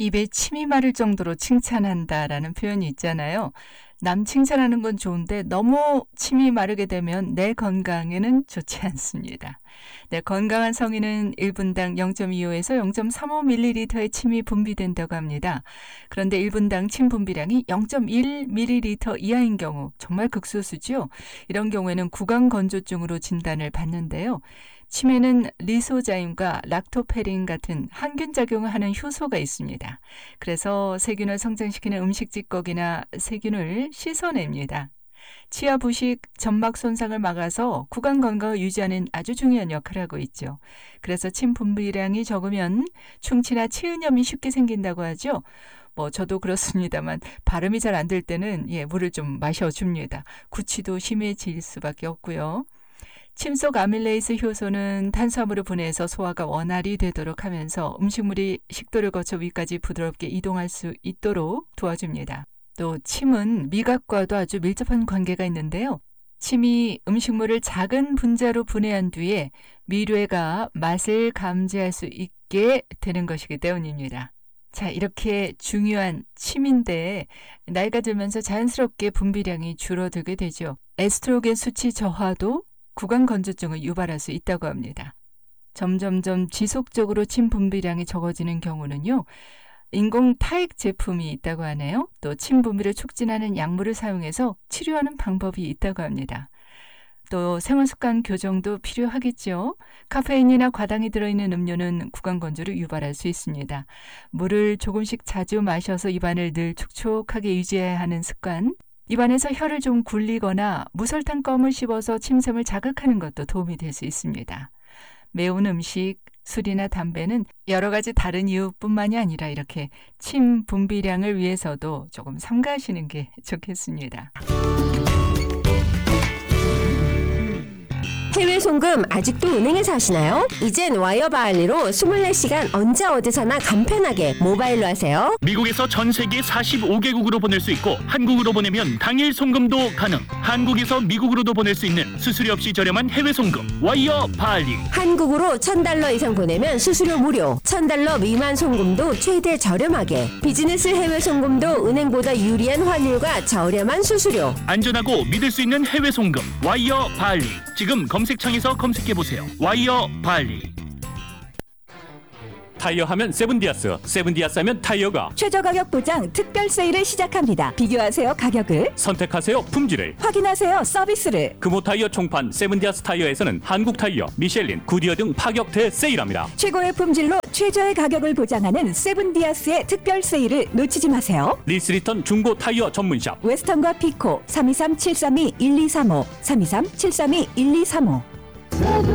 입에 침이 마를 정도로 칭찬한다라는 표현이 있잖아요. 남 칭찬하는 건 좋은데 너무 침이 마르게 되면 내 건강에는 좋지 않습니다. 네, 건강한 성인은 1분당 0.25에서 0.35ml의 침이 분비된다고 합니다. 그런데 1분당 침 분비량이 0.1ml 이하인 경우 정말 극소수죠. 이런 경우에는 구강건조증으로 진단을 받는데요. 침에는 리소자임과 락토페린 같은 항균 작용을 하는 효소가 있습니다. 그래서 세균을 성장시키는 음식 찌꺼기나 세균을 씻어냅니다. 치아 부식, 점막 손상을 막아서 구강 건강을 유지하는 아주 중요한 역할을 하고 있죠. 그래서 침 분비량이 적으면 충치나 치은염이 쉽게 생긴다고 하죠. 저도 그렇습니다만 발음이 잘 안 될 때는 물을 좀 마셔줍니다. 구취도 심해질 수밖에 없고요. 침 속 아밀레이스 효소는 탄수화물을 분해해서 소화가 원활히 되도록 하면서 음식물이 식도를 거쳐 위까지 부드럽게 이동할 수 있도록 도와줍니다. 또 침은 미각과도 아주 밀접한 관계가 있는데요. 침이 음식물을 작은 분자로 분해한 뒤에 미뢰가 맛을 감지할 수 있게 되는 것이기 때문입니다. 자, 이렇게 중요한 침인데 나이가 들면서 자연스럽게 분비량이 줄어들게 되죠. 에스트로겐 수치 저하도 구강 건조증을 유발할 수 있다고 합니다. 점점점 지속적으로 침 분비량이 적어지는 경우는요. 인공 타액 제품이 있다고 하네요. 또 침 분비를 촉진하는 약물을 사용해서 치료하는 방법이 있다고 합니다. 또 생활습관 교정도 필요하겠죠. 카페인이나 과당이 들어있는 음료는 구강 건조를 유발할 수 있습니다. 물을 조금씩 자주 마셔서 입안을 늘 촉촉하게 유지해야 하는 습관, 입안에서 혀를 좀 굴리거나 무설탕 껌을 씹어서 침샘을 자극하는 것도 도움이 될 수 있습니다. 매운 음식, 술이나 담배는 여러 가지 다른 이유뿐만이 아니라 이렇게 침 분비량을 위해서도 조금 삼가하시는 게 좋겠습니다. 해외 송금 아직도 은행에서 하시나요? 이젠 와이어 바할리로 24시간 언제 어디서나 간편하게 모바일로 하세요. 미국에서 전 세계 45개국으로 보낼 수 있고 한국으로 보내면 당일 송금도 가능. 한국에서 미국으로도 보낼 수 있는 수수료 없이 저렴한 해외 송금 와이어 바할리. 한국으로 $1,000 이상 보내면 수수료 무료. $1,000 미만 송금도 최대 저렴하게. 비즈니스 해외 송금도 은행보다 유리한 환율과 저렴한 수수료. 안전하고 믿을 수 있는 해외 송금 와이어 바할리. 지금 검색창에서 검색해보세요. 와이어 바할리. 타이어 하면 세븐디아스, 세븐디아스 하면 타이어가 최저 가격 보장 특별 세일을 시작합니다. 비교하세요 가격을, 선택하세요 품질을, 확인하세요 서비스를. 금호 타이어 총판 세븐디아스 타이어에서는 한국 타이어, 미셸린, 구디어 등 파격 대세일합니다. 최고의 품질로 최저의 가격을 보장하는 세븐디아스의 특별 세일을 놓치지 마세요. 리스리턴 중고 타이어 전문샵 웨스턴과 피코 323-732-1235 323-732-1235